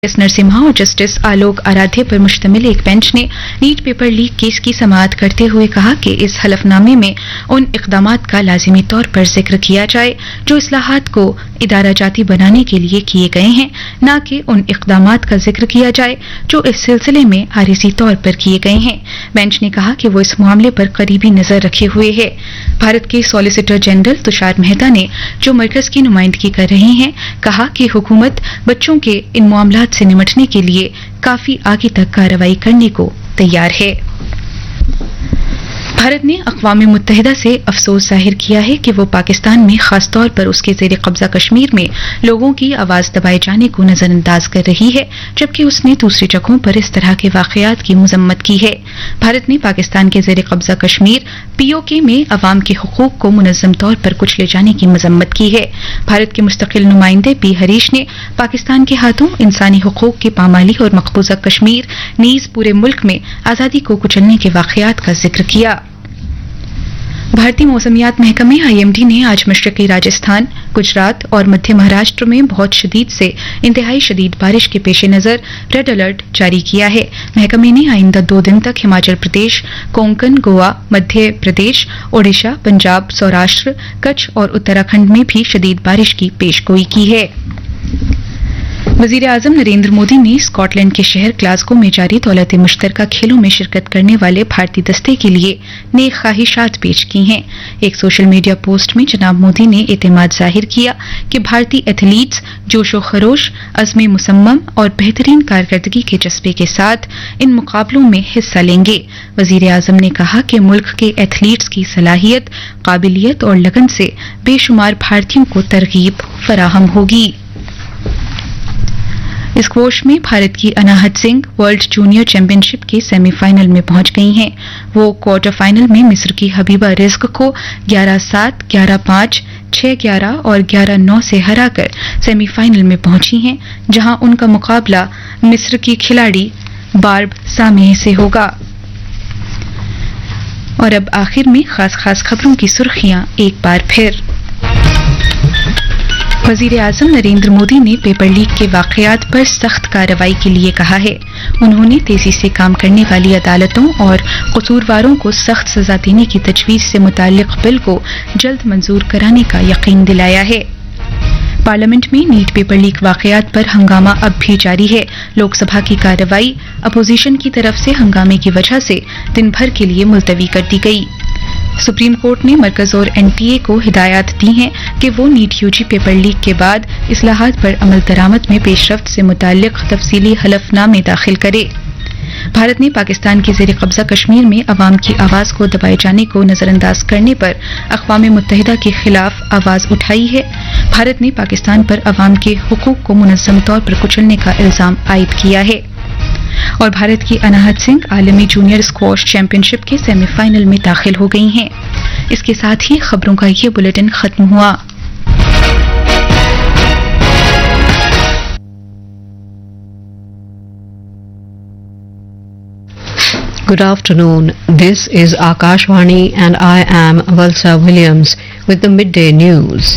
S Narasimha और justice आलोक आराध्य पर मुश्तमिल एक बेंच ने नीट पेपर लीक केस की समाअत करते हुए कहा कि इस हलफनामे में उन इक़दामात का लाजिमी तौर पर जिक्र किया जाए जो इस्लाहात को इदारा जाती बनाने के लिए किए गए हैं, न कि उन इक़दामात का जिक्र किया जाए जो इस सिलसिले में आरिज़ी तौर पर किए गए हैं। बेंच ने कहा कि वो इस मामले पर करीबी नजर रखे हुए है। भारत के सॉलिसिटर जनरल तुषार मेहता ने, जो मरकज की नुमाइंदगी कर रहे हैं, कहा कि हुकूमत बच्चों के इन मामलात से निपटने के लिए काफी आगे तक कार्रवाई करने को तैयार है। भारत ने अक़वाम मुत्तहिदा से अफसोस जाहिर किया है कि वो पाकिस्तान में खासतौर पर उसके ज़ेर कब्जा कश्मीर में लोगों की आवाज दबाए जाने को नजरअंदाज कर रही है, जबकि उसने दूसरी जगहों पर इस तरह के वाक़यात की मजम्मत की है। भारत ने पाकिस्तान के ज़ेर कब्जा कश्मीर POK में अवाम के हुकूक को मुनज़्ज़म तौर पर कुचले जाने की मजम्मत की है। भारत के मुस्तकिल नुमाइंदे P हरीश ने पाकिस्तान के हाथों इंसानी हुकूक की पामाली और मकबूजा कश्मीर नीज पूरे मुल्क में आज़ादी को कुचलने के वाक़यात का जिक्र किया। भारतीय मौसमियात महकमे IMD ने आज मशरकी राजस्थान, गुजरात और मध्य महाराष्ट्र में बहुत शदीद से इंतहाई शदीद बारिश के पेश नज़र रेड अलर्ट जारी किया है। महकमे ने आइंदा 2 दिन तक हिमाचल प्रदेश, कोंकण, गोवा, मध्य प्रदेश, ओडिशा, पंजाब, सौराष्ट्र, कच्छ और उत्तराखंड में भी शदीद बारिश की पेशगोई की है। वजीर आजम नरेंद्र मोदी ने स्कॉटलैंड के शहर ग्लासगो में जारी दौलत मुश्तरका खेलों में शिरकत करने वाले भारतीय दस्ते के लिए नेक ख्वाहिशात पेश की हैं। एक सोशल मीडिया पोस्ट में जनाब मोदी ने एतमाद जाहिर किया कि भारतीय एथलीट्स जोशो खरोश, अज़्म मुसम्मम और बेहतरीन कारकर्दगी के जज्बे के साथ इन मुकाबलों में हिस्सा लेंगे। वजीर आजम ने कहा कि मुल्क के एथलीट्स की सलाहियत, काबिलियत और लगन से बेशुमार भारतीयों को तरगीब फराहम होगी। स्क्वॉश में भारत की अनाहत सिंह वर्ल्ड जूनियर चैंपियनशिप के सेमीफाइनल में पहुंच गई हैं। वो क्वार्टर फाइनल में मिस्र की हबीबा रिज़्क को 11-7, 11-5, 6-11 और 11-9 से हराकर सेमीफाइनल में पहुंची हैं, जहां उनका मुकाबला मिस्र की खिलाड़ी बार्ब सामेह से होगा। और अब आखिर में खास खबरों की सुर्खियां एक बार फिर। वजीर आजम नरेंद्र मोदी ने पेपर लीक के वाक़यात पर सख्त कार्रवाई के लिए कहा है। उन्होंने तेजी से काम करने वाली अदालतों और कसूरवारों को सख्त सजा देने की तजवीज़ से मुताल्लिक़ बिल को जल्द मंजूर कराने का यकीन दिलाया है। पार्लियामेंट में नीट पेपर लीक वाक़यात पर हंगामा अब भी जारी है। लोकसभा की कार्रवाई अपोजिशन की तरफ से हंगामे की वजह से दिन भर के लिए मुलतवी कर दी गई। सुप्रीम कोर्ट ने मरकज और NTA को हिदायत दी हैं कि वो नीट UG पेपर लीक के बाद इस्लाहात पर अमल दरामद में पेशरफ्त से मुताल्लिक़ तफसीली हलफनामे दाखिल करे। भारत ने पाकिस्तान के ज़ेर कब्जा कश्मीर में अवाम की आवाज़ को दबाए जाने को नजरअंदाज करने पर अक़वाम मुत्तहिदा के खिलाफ आवाज़ उठाई है। भारत ने पाकिस्तान पर अवाम के हुकूक को मुनज़्ज़म तौर पर कुचलने का इल्ज़ाम आयद किया है। और भारत की अनाहत सिंह आलमी जूनियर स्क्वॉश चैंपियनशिप के सेमीफाइनल में दाखिल हो गई हैं। इसके साथ ही खबरों का ये बुलेटिन खत्म हुआ। Good afternoon. This is Akashvani and I am Valsa Williams with the midday news.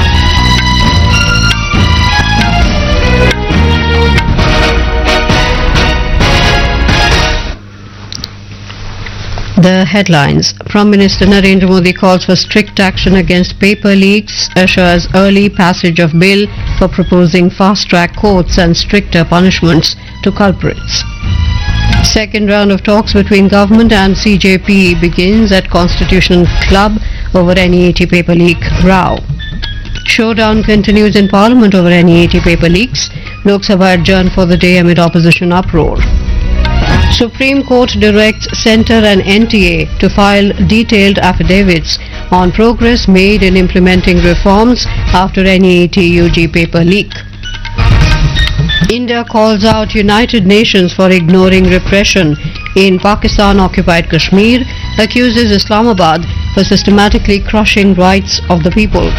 The headlines. Prime Minister Narendra Modi calls for strict action against paper leaks, assures early passage of bill for proposing fast-track courts and stricter punishments to culprits. Second round of talks between government and CJP begins at Constitutional Club over NEAT paper leak row. Showdown continues in Parliament over NEAT paper leaks. Lok Sabha adjourned for the day amid opposition uproar. Supreme Court directs Centre and NTA to file detailed affidavits on progress made in implementing reforms after NEAT UG paper leak. India calls out United Nations for ignoring repression in Pakistan-occupied Kashmir, accuses Islamabad for systematically crushing rights of the people.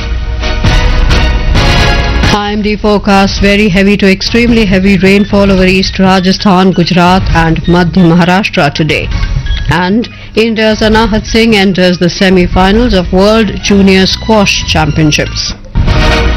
IMD forecasts very heavy to extremely heavy rainfall over East Rajasthan, Gujarat and Madhya Maharashtra today. And India's Anahat Singh enters the semi-finals of World Junior Squash Championships.